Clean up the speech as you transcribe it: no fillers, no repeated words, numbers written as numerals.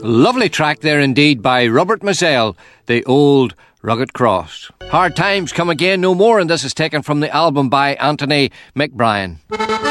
Lovely track there indeed by Robert Mazel, The Old Rugged Cross. Hard Times Come Again No More, and this is taken from the album by Anthony McBrien.